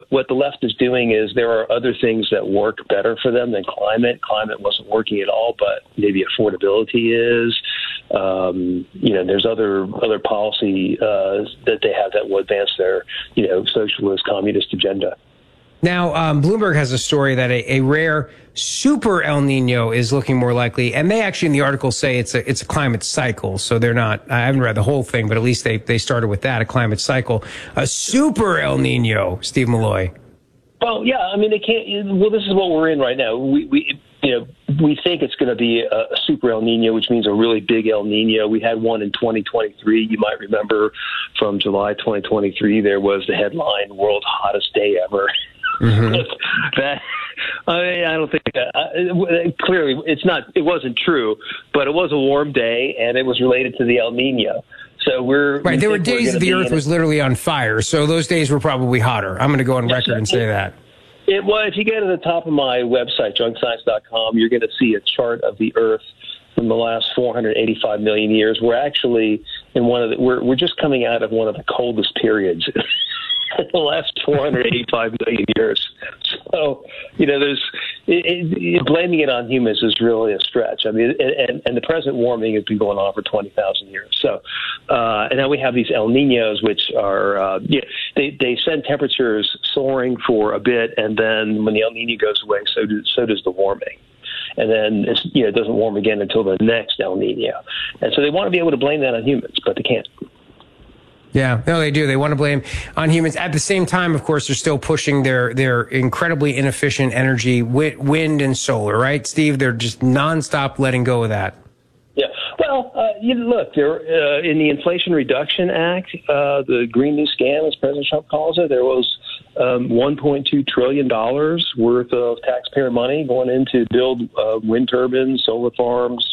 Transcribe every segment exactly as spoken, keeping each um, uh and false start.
what the left is doing is there are other things that work better for them than climate. Climate wasn't working at all, but maybe affordability is. Um, you know, there's other other policy uh, that they have that will advance their, you know, socialist, communist agenda. Now, um, Bloomberg has a story that a, a rare super El Nino is looking more likely, and they actually in the article say it's a it's a climate cycle. So they're not. I haven't read the whole thing, but at least they they started with that, a climate cycle, a super El Nino. Steve Milloy. Well, yeah, I mean they can't. Well, this is what we're in right now. We we you know we think it's going to be a, a super El Nino, which means a really big El Nino. We had one in twenty twenty-three. You might remember from July twenty twenty-three. There was the headline "World's Hottest Day Ever." Mm-hmm. that I mean, I don't think that, uh, clearly it's not. It wasn't true, but it was a warm day, and it was related to the El Nino. So we're right. We there were days that the Earth was literally on fire, so those days were probably hotter. I'm going to go on record and say that. It was. If you go to the top of my website, junk science dot com, you're going to see a chart of the Earth from the last four hundred eighty-five million years. We're actually in one of the. We're we're just coming out of one of the coldest periods. The last four hundred eighty-five million years. So, you know, there's it, it, blaming it on humans is really a stretch. I mean, and, and the present warming has been going on for twenty thousand years. So, uh, and now we have these El Ninos, which are, uh, yeah, they, they send temperatures soaring for a bit, and then when the El Nino goes away, so, do, so does the warming. And then it's, you know, it doesn't warm again until the next El Nino. And so they want to be able to blame that on humans, but they can't. Yeah, no, they do. They want to blame on humans. At the same time, of course, they're still pushing their, their incredibly inefficient energy, wind and solar, right, Steve? They're just nonstop letting go of that. Yeah. Well, uh, you look, there, uh, in the Inflation Reduction Act, uh, the Green New Scam, as President Trump calls it, there was um, one point two trillion dollars worth of taxpayer money going in to build uh, wind turbines, solar farms,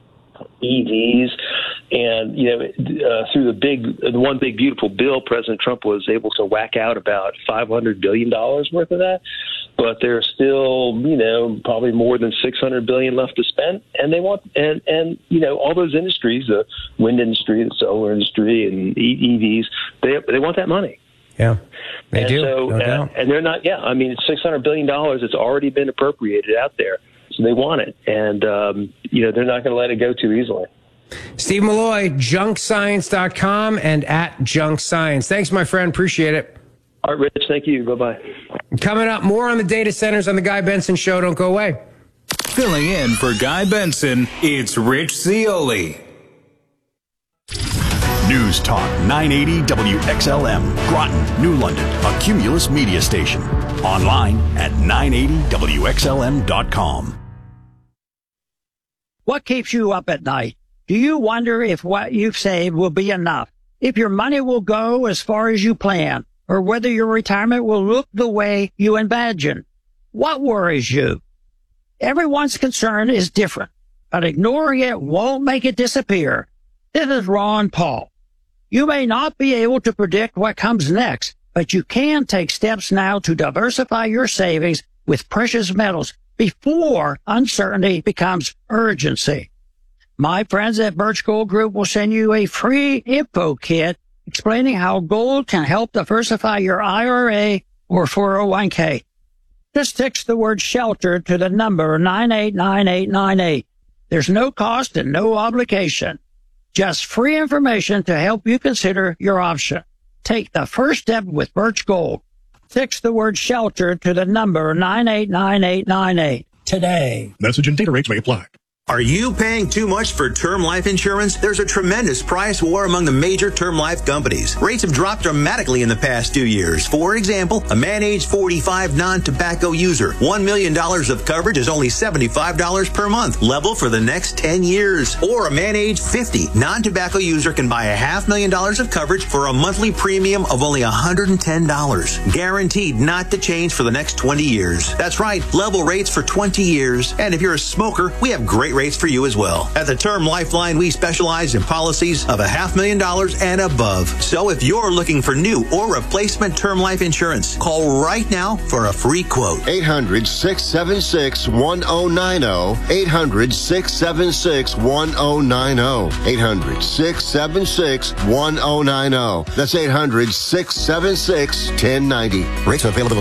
E Vs, and you know, uh, through the big, the one big beautiful bill, President Trump was able to whack out about five hundred billion dollars worth of that. But there's still, you know, probably more than six hundred billion dollars left to spend, and they want, and and you know, all those industries, the wind industry, the solar industry, and E Vs, they they want that money. Yeah, they and do. So, no uh, doubt. And they're not. Yeah, I mean, it's six hundred billion dollars. It's already been appropriated out there. So they want it, and um, you know they're not going to let it go too easily. Steve Milloy, junk science dot com and at Junk Science. Thanks, my friend. Appreciate it. All right, Rich. Thank you. Bye-bye. Coming up, more on the data centers on the Guy Benson Show. Don't go away. Filling in for Guy Benson, it's Rich Zeoli. News Talk nine eighty W X L M, Groton, New London, a Cumulus media station. Online at nine eighty W X L M dot com. What keeps you up at night? Do you wonder if what you've saved will be enough? If your money will go as far as you plan? Or whether your retirement will look the way you imagine? What worries you? Everyone's concern is different, but ignoring it won't make it disappear. This is Ron Paul. You may not be able to predict what comes next, but you can take steps now to diversify your savings with precious metals before uncertainty becomes urgency. My friends at Birch Gold Group will send you a free info kit explaining how gold can help diversify your I R A or four oh one k. Just text the word shelter to the number nine eight nine eight nine eight. There's no cost and no obligation. Just free information to help you consider your option. Take the first step with Birch Gold. Text the word shelter to the number nine eight nine eight nine eight today. Message and data rates may apply. Are you paying too much for term life insurance? There's a tremendous price war among the major term life companies. Rates have dropped dramatically in the past two years. For example, a man age forty-five non-tobacco user, one million dollars of coverage is only seventy-five dollars per month, level for the next ten years. Or a man age fifty non-tobacco user can buy a half million dollars of coverage for a monthly premium of only one hundred ten dollars. Guaranteed not to change for the next twenty years. That's right, level rates for twenty years. And if you're a smoker, we have great rates for you as well. At the Term Lifeline, we specialize in policies of a half million dollars and above. So if you're looking for new or replacement term life insurance, call right now for a free quote. eight hundred, six seven six, one oh nine oh. eight hundred, six seven six, one oh nine oh. eight hundred, six seven six, one oh nine oh. That's eight hundred, six seven six, one oh nine oh. Rates are available